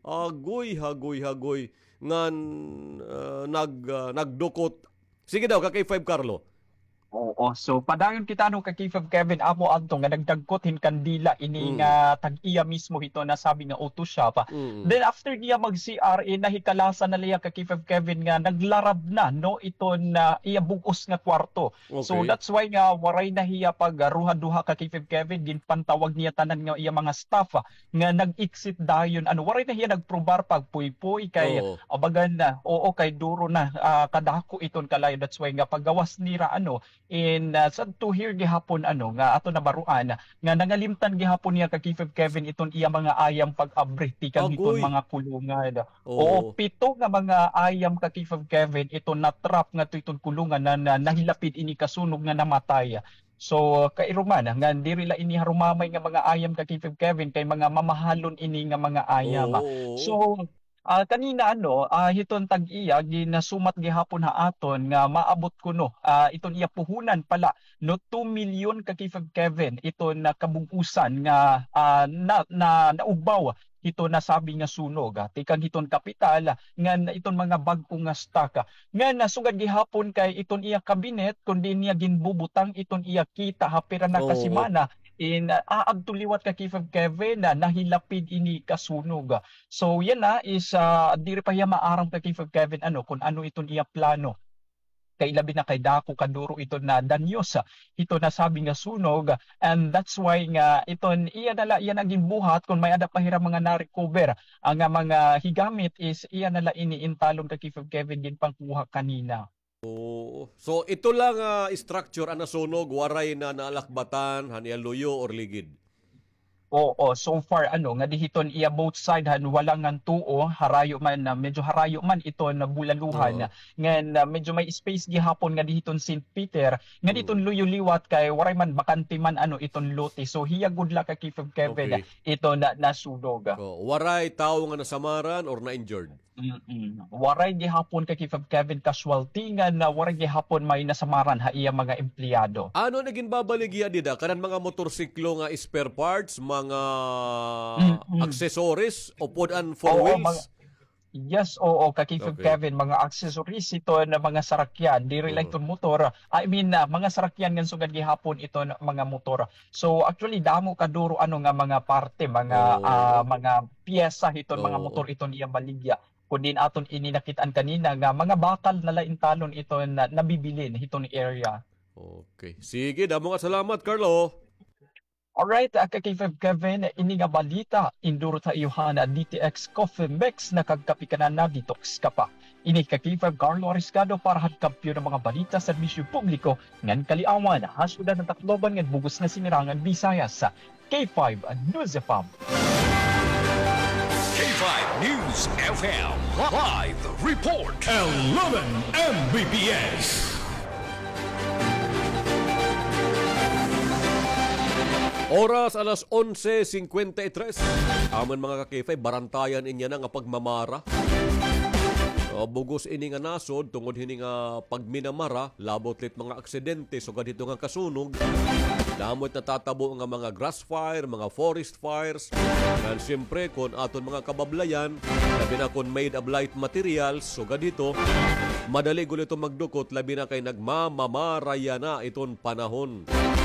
Agoy, hagoy, hagoy. Ngan nagdukot. Sige daw, kakay 5 Carlo. Oo, so padayon kita no kakifab Kevin amo adto nga nagdagkot hin kandila ini Mm. nga tag-iya mismo hito na sabi nga auto siya pa. Mm. Then after niya mag CRA nahikalasan na liya kakifab Kevin nga naglarab na no iton na iya bugos nga kwarto. So Okay. that's why nga waray na hiya pag ruha-duha kakifab Kevin ginpantawag niya tanan nga iya mga staff nga nag-exit dayon ano waray na hiya nagprobar pag puy-puy kay Oo. abagan na oo kay duro na kadako iton kalayo that's why nga paggawas nira ano in sad to hear gihapon ano nga ato na baruan nga nangalimtan gihapon niya kay Kevin iton iya mga ayam pag-abri tikan iton Agoy. mga kulungan. Oo. O pito nga mga ayam kay Kevin iton na trap nga iton kulungan na nahilapid ini kasunog nga namatay. So kairuman nga diri la ini harumamay nga mga ayam kay Kevin kay mga mamahalon ini nga mga ayam. Oo. So kanina ano hiton tag-iya ginasumat gihapon ha aton nga maabot kuno iton iya puhunan pala no 2 million ka Kevin iton na kabugusan nga naugbaw ito na sabi nga sunog tikan hiton kapital nga iton mga bag-o nga stock nga nasugad gihapon kay iton iya kabinet kundi niya ginbubutang iton iya kita hapira na Oo. kasimana in agtuliwat ka Kevin na nahilapid ini kasunog. So yan na is diri pa hiya maarang kay Kevin ano kung ano iton iya plano. Kay labi na kay dako kaduro ito na danyos ito na sabi nga sunog and that's why nga iton iya nala iya naging buhat kung may ada pa hira mga na-recover ang mga higamit is iya nala iniintalong kay Kevin din pangkuha kanina. Oo. So ito lang structure ang nasunog, waray na naalakbatan, haniya luyo or ligid. Oo, so far ano nga dihiton iya both side han wala ngan tuo harayo man medyo harayo man ito na bulaluhan Oo. nga medyo may space gihapon nga dihiton St. Peter nga Mm. diton luyo-liwat kay waray man bakante man ano iton lote so hiya good luck kay Kevin Okay. ito na nasunog. So, waray tao nga nasamaran or na-injured. Waray gihapon kay Kevin casualty nga na waray gihapon may nasamaran ha iya mga empleyado. Ano naging babaligya dida? Kanan mga motorsiklo nga spare parts, mga accessories, upuan for Oo, wheels? yes, oo, kay Okay. Kevin, mga accessories ito na mga sarakyan, diri lang itong motor. I mean, mga sarakyan nga sugad gihapon ito na mga motor. So actually damo kaduro ano nga mga parte, mga piyesa iton mga Oo. motor iton iyang baligya. Kung din aton ini nakitaan kanina nga mga bakal na laintalon ito na nabibilin itong area. Okay. Sige, damo nga salamat, Carlo. Alright, kay Kevin, ini nga balita, induro ta Yohana DTX Coffee Mix na kagkapikanan na detox ka pa. Ini kay Carlo Ariscado para hagkampyo ng mga balita sa serbisyo publiko ngan kaliawan, hasudan ng Tacloban ngan bugos na sinirangan Visayas sa K5 News FM. K5 News FM Live Report 11 Mbps. Oras alas 11:53. Aman mga kakifay, barantayan inya na nga pagmamara. Bugos ini nga nasod tungod hini nga pagminamara, labot lit mga aksidente so ganito nga kasunog. Damot natatabo nga mga grass fire, mga forest fires. And siyempre kung aton mga kabablayan, labi na kung made of light materials, so ganito, madali gulo ito magdukot, labi na kay nagmamamaraya na iton panahon.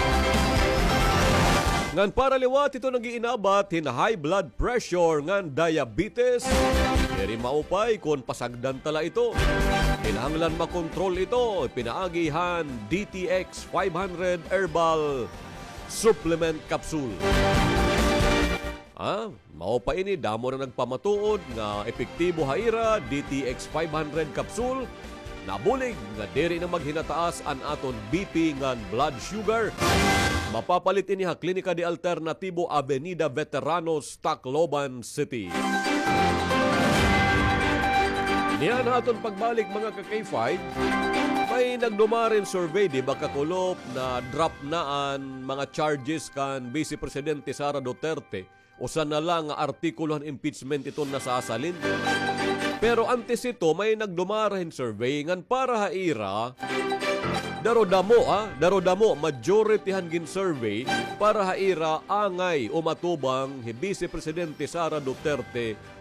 Ngan para liwat ito nang giinabat hin high blood pressure ngan diabetes. Diri maupay kung pasagdan tala ito. Kinahanglan makontrol ito. Pinaagihan DTX 500 Herbal Supplement Capsule. Mao pa ini damo na nagpamatuod nga epektibo haira DTX 500 Capsule. Nabulig nga diri na maghinataas an aton BP ngan blood sugar. Mapapalit ini ha Klinika de Alternatibo Avenida Veteranos, Tacloban City. Niyan aton pagbalik mga ka-K5, may nagdumarin survey di ba kakulop na drop naan mga charges kan Vice Presidente Sara Duterte o sana lang nga artikulo ng impeachment ito nasasalin. Pero antes ito may nagdumarin survey ngan para haira Darodamo, majority hangin survey para haira angay o matubang Vice Presidente Sara Duterte